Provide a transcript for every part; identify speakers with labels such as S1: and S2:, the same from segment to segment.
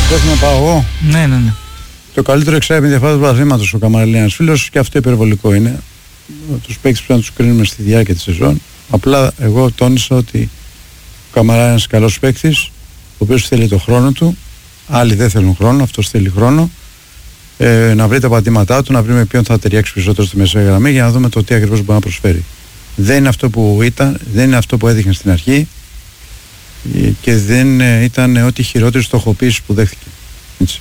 S1: Πρέπει να πάω εγώ.
S2: Ναι.
S1: Το καλύτερο εξάρτημα διαφορά του πρωταθλήματος ο Καμαριλίνας φίλος, και αυτό υπερβολικό είναι. Τους παίκτες πρέπει να τους κρίνουμε στη διάρκεια της σεζόν. Απλά εγώ τόνισα ότι ο Καμαρά είναι ένας καλός παίκτης, ο οποίος θέλει το χρόνο του. Άλλοι δεν θέλουν χρόνο, αυτός θέλει χρόνο. Να βρει τα πατήματά του, να βρει με ποιον θα ταιριάξει περισσότερο στη μεσαία γραμμή για να δούμε το τι ακριβώς μπορεί να προσφέρει. Δεν είναι αυτό που ήταν, δεν είναι αυτό που έδειχνε στην αρχή και δεν ήταν ό,τι χειρότερη στοχοποίηση που δέχτηκε. Έτσι.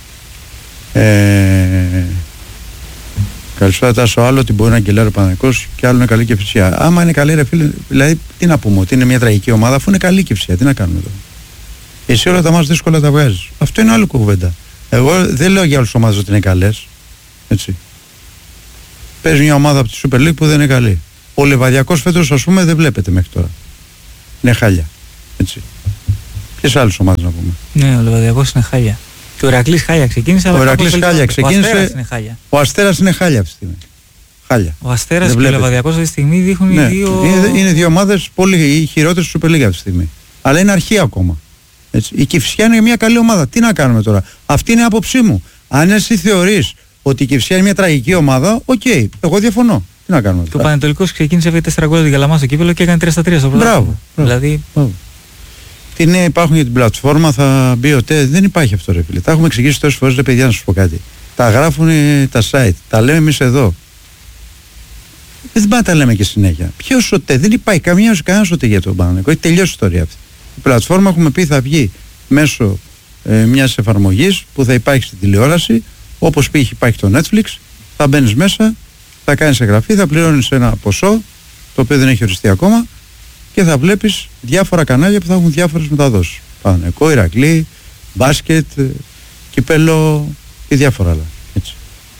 S1: Καλησπέρα Τάσο, άλλο ότι μπορεί να γκελάρει ο Παναθηναϊκός και άλλο είναι καλή και Κυφσιά. Άμα είναι καλή ρε φίλε, δηλαδή τι να πούμε, ότι είναι μια τραγική ομάδα αφού είναι καλή Κυφσιά, τι να κάνουμε εδώ. Εσύ όλα τα μας δύσκολα τα βγάζεις. Αυτό είναι άλλη κουβέντα. Εγώ δεν λέω για όλες τις ομάδες ότι είναι καλές. Έτσι. Παίζει μια ομάδα από τη Super League που δεν είναι καλή. Ο Λεβαδιακός φέτος ας πούμε δεν βλέπετε μέχρι τώρα. Είναι χάλια. Έτσι. Ποιες άλλες ομάδες να πούμε.
S2: Ναι, ο Λεβαδιακός είναι χάλια. Και ο Ηρακλής χάλια ξεκίνησε.
S1: Ο Ηρακλής χάλια ξεκίνησε. Ο Αστέρας είναι χάλια αυτή τη στιγμή. Χάλια.
S2: Ο Αστέρας και ο Λεβαδιακός αυτή τη στιγμή δείχνουν οι δύο.
S1: Είναι δύο ομάδες πολύ χειρότερες στη Super League αυτή τη στιγμή. Αλλά είναι αρχή ακόμα. Έτσι. Η Κηφισιά είναι μια καλή ομάδα. Τι να κάνουμε τώρα. Αυτή είναι η άποψή μου. Αν εσύ θεωρείς ότι η Κηφισιά είναι μια τραγική ομάδα, οκ. Εγώ διαφωνώ. Τι να κάνουμε
S2: τώρα. Το Πανετολικός ξεκίνησε με 4 γκολ την Καλαμά στο κύπελλο και έκανε 3-3 στο πρωτάθλημα.
S1: Μπράβο.
S2: Δηλαδή.
S1: Τι νέα υπάρχουν για την πλατφόρμα, θα μπει ο ΤΕ. Δεν υπάρχει αυτό ρε φίλε. Τα έχουμε εξηγήσει τόσες φορές, ρε παιδιά, να σας πω κάτι. Τα γράφουν τα site. Τα λέμε εμείς εδώ. Δεν πάντα τα λέμε και συνέχεια. Ποιος ο ΤΕ, δεν υπάρχει κανένας ο ΤΕ για τον Παναθηναϊκό. Έχει τελειώσει η ιστορία αυτή. Η πλατφόρμα έχουμε πει θα βγει μέσω μιας εφαρμογής που θα υπάρχει στην τηλεόραση, όπως υπάρχει το Netflix. Θα μπαίνεις μέσα, θα κάνεις εγγραφή, θα πληρώνεις ένα ποσό το οποίο δεν έχει οριστεί ακόμα και θα βλέπεις διάφορα κανάλια που θα έχουν διάφορες μεταδόσεις. Παναθηναϊκό, Ηρακλή, μπάσκετ, κύπελλο και διάφορα άλλα. Έτσι.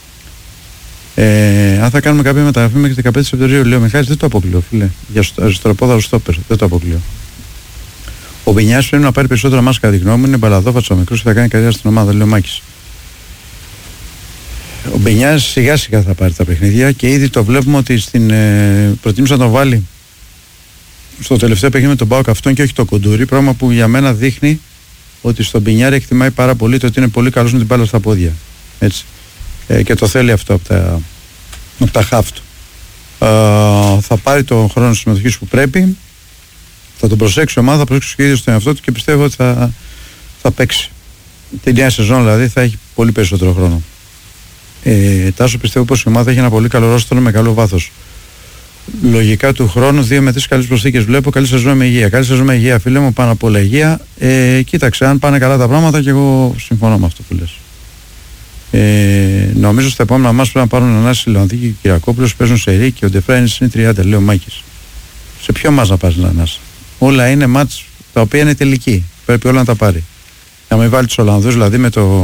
S1: Αν θα κάνουμε κάποια μεταγραφή μέχρι 15 Σεπτεμβρίου, λέω Μιχάλης, δεν το αποκλείω, φίλε. Για αριστεροπόδαρο στόπερ, δεν το αποκλείω. Ο Μπινιάς πρέπει να πάρει περισσότερα μάσκα, κατά τη γνώμη μου. Είναι μπαλαδόφατος ο μικρός και θα κάνει καριέρα στην ομάδα, λέει ο Μάκης. Ο Μπινιάς σιγά σιγά θα πάρει τα παιχνίδια και ήδη το βλέπουμε ότι προτίμησε να τον βάλει στο τελευταίο παιχνίδι με τον ΠΑΟΚ αυτόν και όχι το Κοντούρι. Πράγμα που για μένα δείχνει ότι στον Μπινιάρη εκτιμάει πάρα πολύ το ότι είναι πολύ καλός με την μπάλα στα πόδια. Έτσι. Και το θέλει αυτό από τα χαφ του. Θα πάρει τον χρόνο συμμετοχής που πρέπει. Θα τον προσέξει η ομάδα, θα προσέξει και ο ίδιος τον εαυτό του και πιστεύω ότι θα παίξει. Την νέα σεζόν δηλαδή θα έχει πολύ περισσότερο χρόνο. Τάσο, πιστεύω πως η ομάδα έχει ένα πολύ καλό ρόστρο με καλό βάθος. Λογικά του χρόνου 2 με 3 καλές προσθήκες βλέπω. Καλή σεζόν με υγεία. Καλή σεζόν με υγεία, φίλε μου, πάνω από όλα υγεία. Κοίταξε, αν πάνε καλά τα πράγματα και εγώ συμφωνώ με αυτό που λες. Νομίζω στα επόμενα μας πρέπει να πάρουν ανάση Λεωνδίκη και ο Κυριακόπουλος, παίζουν σε ρί και ο Ντεφράινης είναι 30, λέει ο Μάκης. Σε ποιο μας να πας Λανάς. Όλα είναι μάτς τα οποία είναι τελική. Πρέπει όλα να τα πάρει. Να μην βάλει τους Ολλανδούς δηλαδή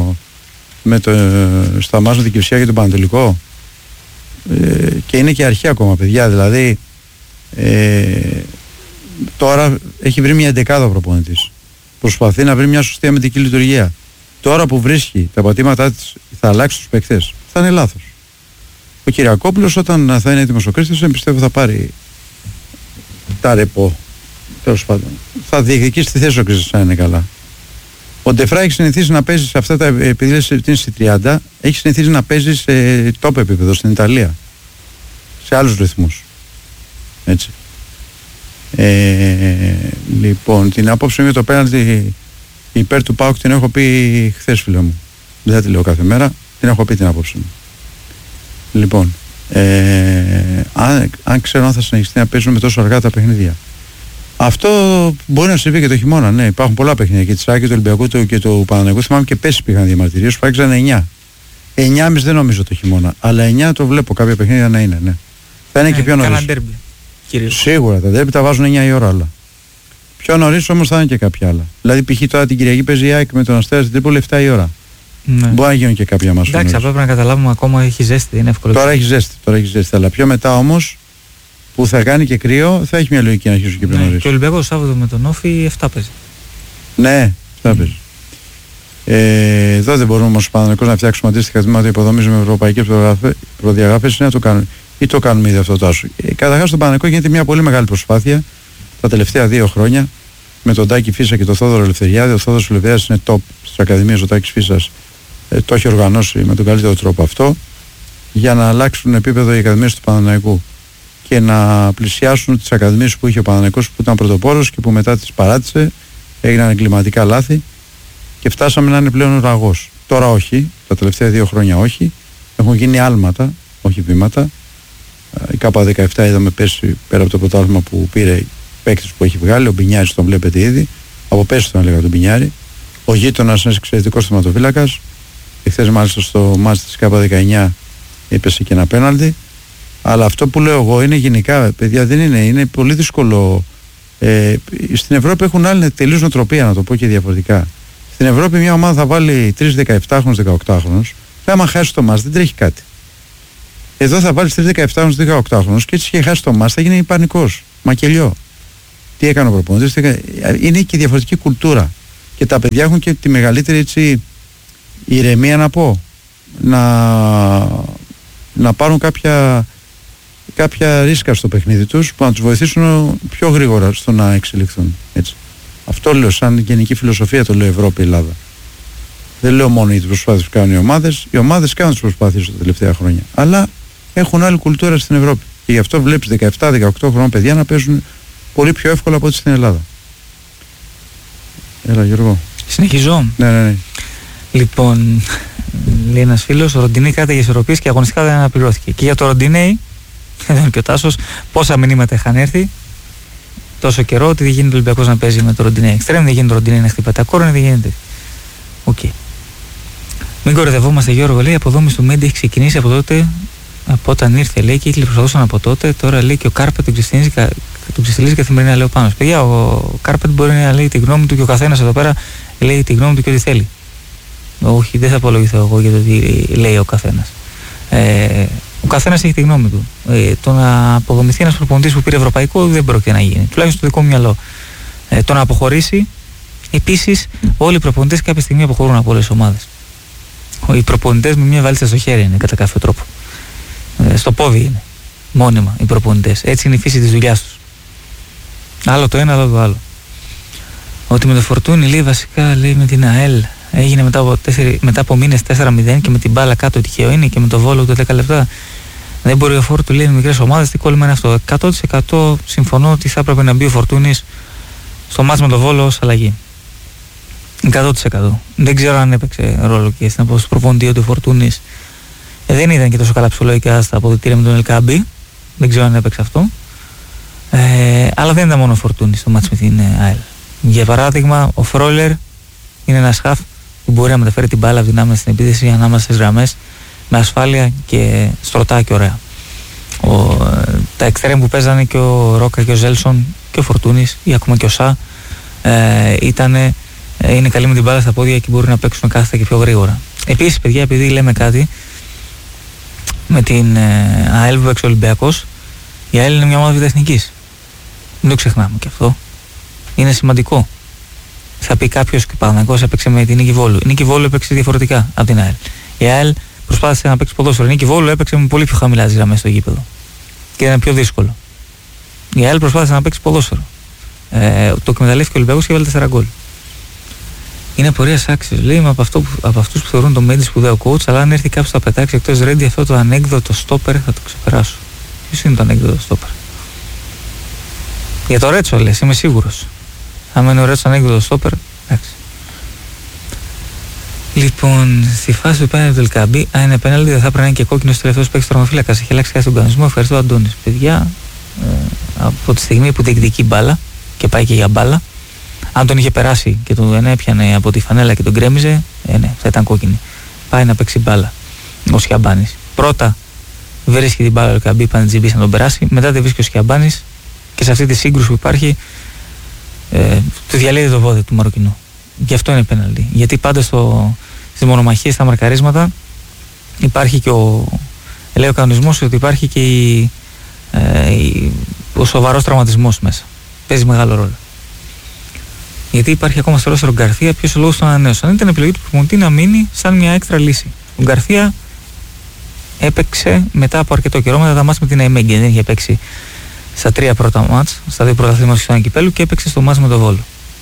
S1: στα μάτς με την Κυφσιά και τον Πανατολικό. Και είναι και αρχή ακόμα παιδιά. Δηλαδή τώρα έχει βρει μια εντεκάδα ο προπονητής. Προσπαθεί να βρει μια σωστή αμυντική λειτουργία. Τώρα που βρίσκει τα πατήματά της θα αλλάξει τους παίκτες. Θα είναι λάθος. Ο Κυριακόπουλος όταν θα είναι έτοιμος ο Κρίστος πιστεύω θα πάρει τα ρεπό. Τέλος πάντων. Θα διεκδικήσει τη θέση ο Κρίστος αν είναι καλά. Ο Ντεφρά έχει συνηθίσει να παίζει σε αυτά τα, επειδή είναι στη 30, έχει συνηθίσει να παίζει σε top επίπεδο στην Ιταλία. Σε άλλους ρυθμούς. Έτσι. Λοιπόν, την απόψη μου για το πέναλτι υπέρ του ΠΑΟΚ την έχω πει χθες, φίλε μου. Δεν θα τη λέω κάθε μέρα, την έχω πει την απόψη μου. Λοιπόν, αν ξέρω αν θα συνεχιστεί να παίζουν με τόσο αργά τα παιχνίδια. Αυτό μπορεί να συμβεί και το χειμώνα, ναι. Υπάρχουν πολλά παιχνίδια και τη ΣΑΚ και του Ολυμπιακού και του Παναθηναϊκού. Θυμάμαι και πέρσι πήγαν διαμαρτυρίες που άρχισαν 9. 9,5 δεν νομίζω το χειμώνα, αλλά 9 το βλέπω κάποια παιχνίδια να είναι, ναι. Θα είναι και πιο νωρίς. Σίγουρα τα ντέρμπι τα βάζουν 9 η ώρα όλα. Πιο νωρίς όμως θα είναι και κάποια άλλα. Δηλαδή π.χ. τώρα την Κυριακή παίζει η ΑΕΚ με τον Αστέρα στην Τρίπολη 7 η ώρα. Ναι. Μπορεί να γίνουν και κάποια μας.
S2: Εντάξει, απλά πρέπει να καταλάβουμε ακόμα έχει ζέστη, είναι εύκολο.
S1: Τώρα έχει ζέστη, αλλά πιο μετά όμως που θα κάνει και κρύο θα έχει μια λογική να αρχίσουν και πιο νωρίς.
S2: Και ο Ολυμπιακός Σάββατο με τον Όφη 7 παίζει.
S1: Ναι, 7 παίζει. Εδώ δεν μπορούμε όμως Παναθηναϊκός να φτιάξουμε αντίστοιχα τμήματα υποδομής με ευρωπαϊκές προδιαγραφές ή να το κάνουμε. Ή το κάνουμε ήδη αυτό το άσο. Καταρχάς στον Παναθηναϊκό γίνεται μια πολύ μεγάλη προσπάθεια τα τελευταία 2 χρόνια με τον Τάκη Φίσα και τον Θόδωρο Ελευθεριάδη. Ο Θόδωρος Ελευθεριάδης είναι top στις ακαδημίες, ο Τάκης Φίσας το έχει οργανώσει με τον καλύτερο τρόπο αυτό, για να αλλάξουν επίπεδο οι ακαδημίες του Παναθηναϊκού και να πλησιάσουν τις ακαδημίες που είχε ο Παναθηναϊκός, που ήταν πρωτοπόρος και που μετά τις παράτησε, έγιναν εγκληματικά λάθη και φτάσαμε να είναι πλέον ουραγός. Τώρα όχι, τα τελευταία 2 χρόνια όχι, έχουν γίνει άλματα, όχι βήματα. Η ΚΑΠΑ 17 είδαμε πέρσι, πέρα από το πρωτάθλημα που πήρε, παίκτης που έχει βγάλει, ο Μπινιάρης τον βλέπετε ήδη, από πέρσι τον έλεγα τον Μπινιάρη. Ο γείτονας είναι εξαιρετικός θεματοφύλακας. Εχθές μάλιστα στο μάτς της ΚΑΠΑ 19 έπεσε και ένα πέναλτι. Αλλά αυτό που λέω εγώ είναι γενικά, παιδιά, δεν είναι πολύ δύσκολο. Στην Ευρώπη έχουν άλλη τελείως νοοτροπία, να το πω και διαφορετικά. Στην Ευρώπη μια ομάδα θα βάλει 3 17χρονους, 18χρονους, και άμα χάσει το μάτς δεν τρέχει κάτι. Εδώ θα βάλει 3 17χρονους, 18χρονους και έτσι και χάσει το μάτς θα γίνει πανικός, μακελιό. Τι έκανε ο προπονητής, είναι και διαφορετική κουλτούρα. Και τα παιδιά έχουν και τη μεγαλύτερη έτσι, ηρεμία, να πω, να πάρουν κάποια ρίσκα στο παιχνίδι τους που να τους βοηθήσουν πιο γρήγορα στο να εξελιχθούν. Έτσι. Αυτό λέω σαν γενική φιλοσοφία, το λέω Ευρώπη, Ελλάδα. Δεν λέω μόνο για τις προσπάθειες που κάνουν οι ομάδες. Οι ομάδες κάνουν τις προσπάθειες τα τελευταία χρόνια. Αλλά έχουν άλλη κουλτούρα στην Ευρώπη. Και γι' αυτό βλέπεις 17-18 χρόνια παιδιά να παίζουν πολύ πιο εύκολα από ό,τι στην Ελλάδα. Έλα Γιώργο.
S2: Συνεχίζω.
S1: Ναι.
S2: Λοιπόν, λέει ένας φίλος, ο Ροντινέι κράταγε ισορροπίες και αγωνιστικά δεν αναπληρώθηκε. Και για το Ροντινέι, εδώ είναι και ο Τάσος, πόσα μηνύματα είχαν έρθει τόσο καιρό ότι δεν γίνεται ο Ολυμπιακός να παίζει με το Ροντινέι εξτρέμ, δεν γίνεται ο Ροντινέι να χτυπάει τα κόρνα, δεν γίνεται. Οκ. Μην κοροϊδευόμαστε, Γιώργο, λέει, η αποδόμηση του Μέντι έχει ξεκινήσει από τότε, από όταν ήρθε, λέει, και οι προσπαθούσαν από τότε. Τώρα λέει και ο Κάρπετ τον ξεστηλίζει καθημερινά, λέει, πάνω. Παιδιά, ο Κάρπετ μπορεί να λέει τη γνώμη του και ο καθένας εδώ πέρα λέει τη γνώμη του και ό,τι θέλει. Όχι, δεν θα απολογηθώ εγώ για το τι λέει ο καθένας. Ο καθένας έχει τη γνώμη του. Το να αποδομηθεί ένας προπονητής που πήρε ευρωπαϊκό δεν πρόκειται να γίνει. Τουλάχιστον στο δικό μου μυαλό. Το να αποχωρήσει, επίσης, όλοι οι προπονητές κάποια στιγμή αποχωρούν από όλες τις ομάδες. Οι προπονητές με μια βαλίτσα στο χέρι είναι κατά κάποιο τρόπο. Στο πόδι είναι. Μόνιμα οι προπονητές. Έτσι είναι η φύση της δουλειάς τους. Άλλο το ένα, άλλο το άλλο. Ότι με το Φορτούνι, λέει, βασικά, λέει, με την ΑΕΛ έγινε μετά από μήνες 4-0 και με την μπάλα κάτω τυχαίο είναι, και με το Βόλο το 10 λεπτά. Δεν μπορεί ο Φόρτου, λέει, με μικρές ομάδες, τι κόλλημα είναι αυτό. 100% συμφωνώ ότι θα έπρεπε να μπει ο Φορτούνης στο μάτς με το Βόλο ως αλλαγή. 100%. Δεν ξέρω αν έπαιξε ρόλο και στην απόσταση προπονητή ότι ο Φορτούνης δεν ήταν και τόσο καλά ψυχολογικά στα αποδυτήρια με τον Ελκάμπη. Δεν ξέρω αν έπαιξε αυτό. Αλλά δεν ήταν μόνο ο Φορτούνης στο μάτς με την ΑΕΛ. Για παράδειγμα, ο Φρόλερ είναι ένας χαφ που μπορεί να μεταφέρει την μπάλα από την άμυνα στην επίθεση ανάμεσα στις γραμμές με ασφάλεια και στρωτά και ωραία. Τα εξτρέμ που παίζανε και ο Ρόκα και ο Ζέλσον και ο Φορτούνης ή ακόμα και ο Σα είναι καλοί με την μπάλα στα πόδια και μπορούν να παίξουν κάθετα και πιο γρήγορα. Επίσης, παιδιά, επειδή λέμε κάτι με την ΑΕΛ που παίξει ο Ολυμπιακός, η ΑΕΛ είναι μια ομάδα β' δεν το ξεχνάμε και αυτό. Είναι σημαντικό. Θα πει κάποιος και ο Παναθηναϊκός έπαιξε με την Νίκη Βόλου. Η Νίκη Βόλου έπαιξε διαφορετικά από την ΑΕΛ. Η ΑΕΛ προσπάθησε να παίξει ποδόσφαιρο. Η Νίκη Βόλου έπαιξε με πολύ πιο χαμηλά τις γραμμές στο γήπεδο. Και ήταν πιο δύσκολο. Η ΑΕΛ προσπάθησε να παίξει ποδόσφαιρο. Το εκμεταλλεύτηκε ο Ολυμπιακός και έβαλε 4 γκολ. Είναι πορεία άξιος. Λέει από αυτούς που θεωρούν τον Μέντι σπουδαίο coach, αλλά αν έρθει κάποιος θα πετάξει εκτός Ρέντι αυτό το ανέκδοτο στόπερ θα το ξεπεράσω. Ποιος είναι το ανέκδοτο στόπερ? Για το Ρέτσο λες, είμαι σίγουρος. Αν είναι ο Ρέτσο ανέκδοτο στόπερ, εντάξει. Λοιπόν, στη φάση που πέναλτι του Ελκαμπή, αν είναι πέναλτι, δεν θα πρέπει να είναι και κόκκινο τελευταίο παίκτη τερματοφύλακα. Έχει αλλάξει κάτι στον κανονισμό. Ευχαριστώ, Αντώνης. Παιδιά, από τη στιγμή που διεκδικεί μπάλα και πάει και για μπάλα, αν τον είχε περάσει και τον έπιανε από τη φανέλα και τον γκρέμιζε, ναι, θα ήταν κόκκινη. Πάει να παίξει μπάλα ο Σιαμπάνης. Πρώτα βρίσκει την μπάλα ο Ελκαμπή, πάνε τζιμπής να τον περάσει. Μετά τη βρίσκει ο Σιαμπάνης και σε αυτή τη σύγκρουση που υπάρχει, του διαλύει το πόδι του Μαροκινού. Γι' αυτό είναι πέναλτι. Γιατί πάντα στις μονομαχίες, στα μαρκαρίσματα, υπάρχει και λέει ο κανονισμός ότι υπάρχει και ο σοβαρός τραυματισμός μέσα. Παίζει μεγάλο ρόλο. Γιατί υπάρχει ακόμα στο ρόστερο Γκαρθία, ποιος ο λόγος του ανανέωσαν. Αν ήταν επιλογή του προπονητή να μείνει σαν μια έξτρα λύση. Ο Γκαρθία έπαιξε μετά από αρκετό καιρό, μετά τα μάτς με την Αιμέγγε. Δεν είχε παίξει στα 3 πρώτα μάτς, στα 2 πρώτα θύματα του κυπέλου, και έπαιξε στο μάτς με το Βόλο.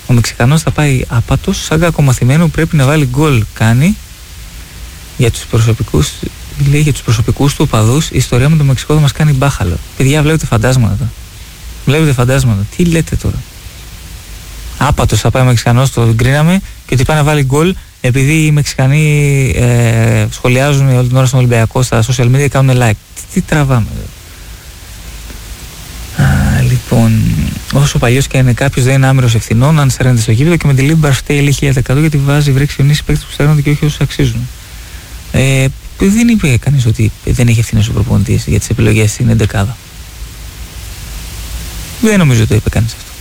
S2: Ο Μεξικανός θα πάει άπατος, σαν κακομαθημένο που πρέπει να βάλει γκολ. Κάνει για τους προσωπικούς, λέει για τους προσωπικούς του οπαδούς, η ιστορία με το Μεξικό θα μας κάνει μπάχαλο. Παιδιά, βλέπετε φαντάσματα. Βλέπετε φαντάσματα. Τι λέτε τώρα? Άπατος θα πάει ο Μεξικανός, το γκρίναμε, και ότι πάει να βάλει γκολ επειδή οι Μεξικανοί σχολιάζουν όλη την ώρα στον Ολυμπιακό στα social media και κάνουν like. Τι τραβάμε εδώ? Λοιπόν, όσο παλιός και είναι κάποιος, δεν είναι άμυρος ευθυνών αν σέρνεται στο γήπεδο, και με τη Λίμπαρ φταίει λέει 1000% γιατί βάζει βρέξει ο παίκτες που σέρνονται και όχι όσους αξίζουν. Δεν είπε κανείς ότι δεν έχει ευθύνες ο προπονητής για τις επιλογές στην εντεκάδα. Δεν νομίζω ότι το είπε κανείς αυτό.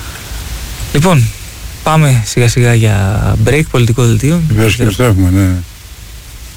S2: Λοιπόν, πάμε σιγά σιγά για break, πολιτικό δελτίο.
S1: Βεβαίως και αυτό έχουμε, ναι.